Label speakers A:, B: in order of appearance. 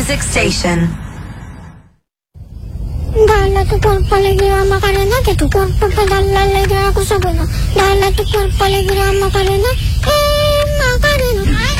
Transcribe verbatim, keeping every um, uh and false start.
A: music station.
B: Dalla tu cuerpo alegría Macarena, que tu cuerpo pedala alegría cosa buena. Dala tu cuerpo alegría Macarena,